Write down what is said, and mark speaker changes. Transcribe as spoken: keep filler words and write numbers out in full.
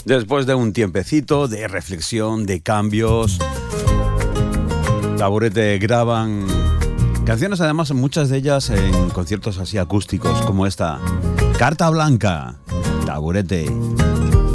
Speaker 1: Después de un tiempecito de reflexión, de cambios, Taburete graban canciones, además muchas de ellas en conciertos así acústicos como esta, Carta Blanca, Taburete.